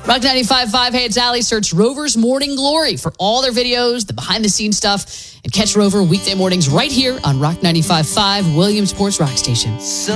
Rock 95.5, hey, it's Allie. Search Rover's Morning Glory for all their videos, the behind-the-scenes stuff, and catch Rover weekday mornings right here on Rock 95.5, Williamsport's Rock Station.